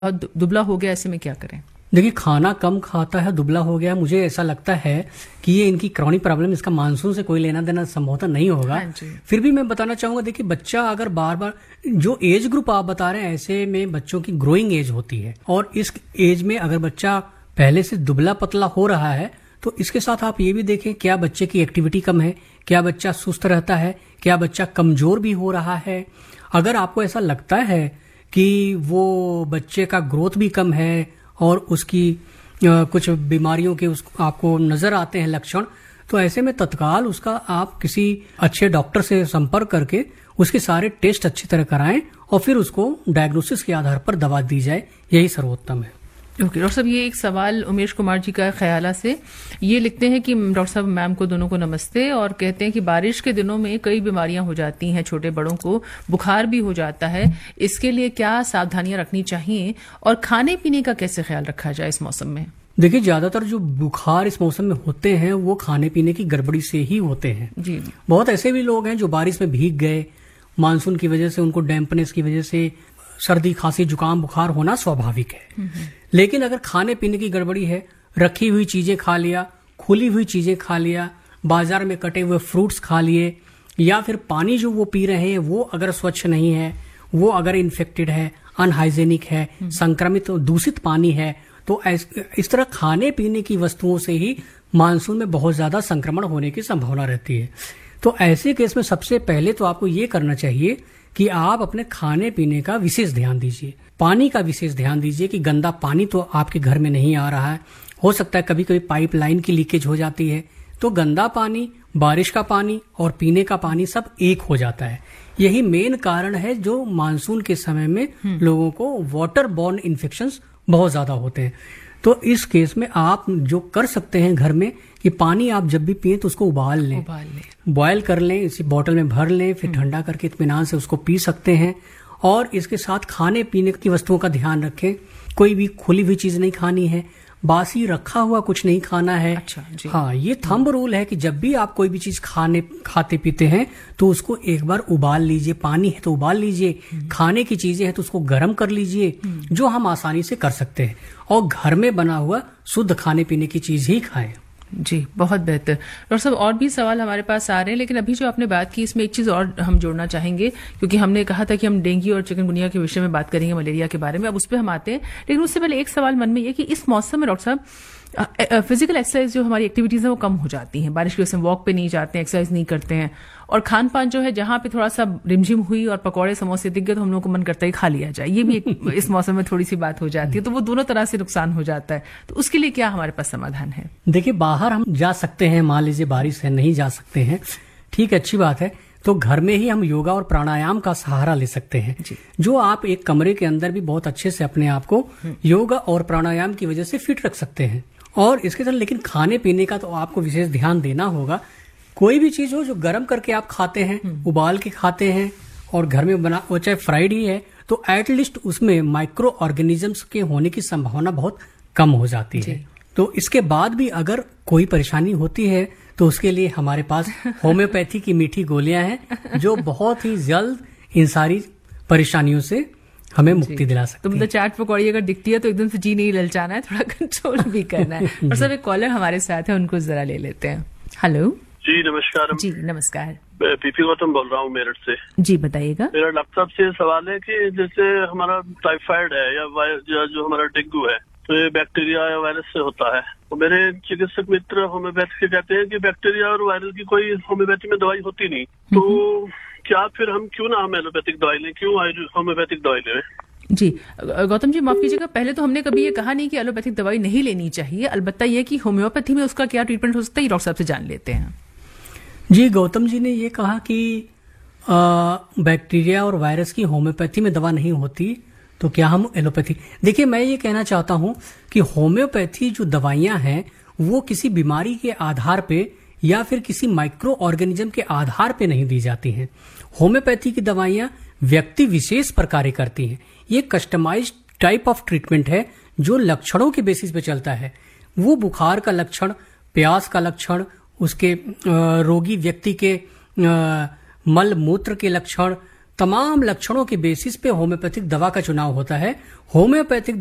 दुबला हो गया, ऐसे में क्या करें? देखिए, खाना कम खाता है, दुबला हो गया, मुझे ऐसा लगता है कि ये इनकी क्रॉनिक प्रॉब्लम, इसका मानसून से कोई लेना देना संभवतः नहीं होगा। फिर भी मैं बताना चाहूंगा, देखिए बच्चा अगर बार बार, जो एज ग्रुप आप बता रहे हैं, ऐसे में बच्चों की ग्रोइंग एज होती है, और इस एज में अगर बच्चा पहले से दुबला पतला हो रहा है तो इसके साथ आप ये भी देखें, क्या बच्चे की एक्टिविटी कम है, क्या बच्चा सुस्त रहता है, क्या बच्चा कमजोर भी हो रहा है। अगर आपको ऐसा लगता है कि वो बच्चे का ग्रोथ भी कम है और उसकी कुछ बीमारियों के आपको नजर आते हैं लक्षण, तो ऐसे में तत्काल उसका आप किसी अच्छे डॉक्टर से संपर्क करके उसके सारे टेस्ट अच्छी तरह कराएं और फिर उसको डायग्नोसिस के आधार पर दवा दी जाए, यही सर्वोत्तम है। ओके डॉक्टर साहब, ये एक सवाल उमेश कुमार जी का ख्याला से ये लिखते हैं कि डॉक्टर साहब, मैम को दोनों को नमस्ते, और कहते हैं कि बारिश के दिनों में कई बीमारियां हो जाती हैं, छोटे बड़ों को बुखार भी हो जाता है, इसके लिए क्या सावधानियां रखनी चाहिए और खाने पीने का कैसे ख्याल रखा जाए इस मौसम में? देखिए, ज्यादातर जो बुखार इस मौसम में होते हैं वो खाने पीने की गड़बड़ी से ही होते हैं। जी। बहुत ऐसे भी लोग हैं जो बारिश में भीग गए, मानसून की वजह से उनको डैम्पनेस की वजह से सर्दी खांसी जुकाम बुखार होना स्वाभाविक है। लेकिन अगर खाने पीने की गड़बड़ी है, रखी हुई चीजें खा लिया, खुली हुई चीजें खा लिया, बाजार में कटे हुए फ्रूट्स खा लिए, या फिर पानी जो वो पी रहे हैं वो अगर स्वच्छ नहीं है, वो अगर इन्फेक्टेड है, अनहाइजेनिक है, संक्रमित और दूषित पानी है, तो इस तरह खाने पीने की वस्तुओं से ही मानसून में बहुत ज्यादा संक्रमण होने की संभावना रहती है। तो ऐसे केस में सबसे पहले तो आपको ये करना चाहिए कि आप अपने खाने पीने का विशेष ध्यान दीजिए, पानी का विशेष ध्यान दीजिए कि गंदा पानी तो आपके घर में नहीं आ रहा है। हो सकता है कभी कभी पाइपलाइन की लीकेज हो जाती है, तो गंदा पानी, बारिश का पानी और पीने का पानी सब एक हो जाता है। यही मेन कारण है जो मानसून के समय में लोगों को वाटर बॉर्न इन्फेक्शंस बहुत ज्यादा होते हैं। तो इस केस में आप जो कर सकते हैं घर में कि पानी आप जब भी पिए तो उसको उबाल लें, बॉयल कर लें, इसी बोतल में भर लें, फिर ठंडा करके इत्मीनान से उसको पी सकते हैं। और इसके साथ खाने पीने की वस्तुओं का ध्यान रखें, कोई भी खुली हुई चीज नहीं खानी है, बासी रखा हुआ कुछ नहीं खाना है। अच्छा, जी। हाँ, ये थंब रूल है कि जब भी आप कोई भी चीज खाते पीते हैं तो उसको एक बार उबाल लीजिए, पानी है तो उबाल लीजिए, खाने की चीजें हैं तो उसको गर्म कर लीजिए, जो हम आसानी से कर सकते हैं, और घर में बना हुआ शुद्ध खाने पीने की चीज ही खाएं। जी, बहुत बेहतर। डॉक्टर साहब, और भी सवाल हमारे पास आ रहे हैं, लेकिन अभी जो आपने बात की इसमें एक चीज और हम जोड़ना चाहेंगे, क्योंकि हमने कहा था कि हम डेंगू और चिकनगुनिया के विषय में बात करेंगे, मलेरिया के बारे में, अब उस पर हम आते हैं। लेकिन उससे पहले एक सवाल मन में ये कि इस मौसम में डॉक्टर साहब फिजिकल एक्सरसाइज जो हमारी एक्टिविटीज है वो कम हो जाती हैं, बारिश की वजह से वॉक पे नहीं जाते हैं, एक्सरसाइज नहीं करते हैं, और खान पान जो है जहां पे थोड़ा सा रिमझिम हुई और पकौड़े समोसे दिख गए तो हम लोगों को मन करता है खा लिया जाए, ये भी इस मौसम में थोड़ी सी बात हो जाती है, तो वो दोनों तरह से नुकसान हो जाता है। तो उसके लिए क्या हमारे पास समाधान है? देखिए, बाहर हम जा सकते हैं, मान लीजिए बारिश है, नहीं जा सकते हैं, ठीक, अच्छी बात है, तो घर में ही हम योगा और प्राणायाम का सहारा ले सकते हैं, जो आप एक कमरे के अंदर भी बहुत अच्छे से अपने आप को योगा और प्राणायाम की वजह से फिट रख सकते हैं। और इसके साथ लेकिन खाने पीने का तो आपको विशेष ध्यान देना होगा। कोई भी चीज हो जो गर्म करके आप खाते हैं, उबाल के खाते हैं, और घर में बना वो चाहे फ्राइड ही है, तो एटलीस्ट उसमें माइक्रो ऑर्गेनिजम्स के होने की संभावना बहुत कम हो जाती है। तो इसके बाद भी अगर कोई परेशानी होती है तो उसके लिए हमारे पास होम्योपैथी की मीठी गोलियां हैं जो बहुत ही जल्द इन सारी परेशानियों से हमें मुक्ति दिला सकती है। तो मतलब चाट पकौड़ी अगर दिखती है तो एकदम से जी नहीं ललचाना है, थोड़ा कंट्रोल भी करना है। और सब एक कॉलर हमारे साथ है, उनको जरा ले लेते हैं। हेलो जी, नमस्कार। जी नमस्कार, पीपी गौतम बोल रहा हूँ मेरठ से। जी बताइएगा। मेरा डॉक्टर साहब से सवाल है कि जैसे हमारा टाइफाइड है या जो हमारा डेंगू है, तो ये बैक्टीरिया या वायरस से होता है। तो मेरे चिकित्सक मित्र होम्योपैथी के कहते हैं कि बैक्टीरिया और वायरस की कोई होम्योपैथी में दवाई होती नहीं, तो क्या फिर हम क्यों ना हम एलोपैथिक दवाई लें, क्यों होम्योपैथिक दवाई लें? जी गौतम जी, माफ कीजिएगा, पहले तो हमने कभी ये कहा नहीं कि एलोपैथिक दवाई नहीं लेनी चाहिए, अलबत्ता ये कि होम्योपैथी में उसका क्या ट्रीटमेंट हो सकता है, डॉक्टर साहब से जान लेते हैं। जी, गौतम जी ने ये कहा कि बैक्टीरिया और वायरस की होम्योपैथी में दवा नहीं होती, तो क्या हम एलोपैथी? देखिए, मैं ये कहना चाहता हूं कि होम्योपैथी जो दवाइयां हैं वो किसी बीमारी के आधार पे या फिर किसी माइक्रो ऑर्गेनिज्म के आधार पे नहीं दी जाती हैं। होम्योपैथी की दवाइयां व्यक्ति विशेष पर कार्य करती हैं। ये कस्टमाइज्ड टाइप ऑफ ट्रीटमेंट है जो लक्षणों के बेसिस पे चलता है। वो बुखार का लक्षण, प्यास का लक्षण, उसके रोगी व्यक्ति के मल मूत्र के लक्षण, तमाम लक्षणों के बेसिस पे होम्योपैथिक दवा का चुनाव होता है। होम्योपैथिक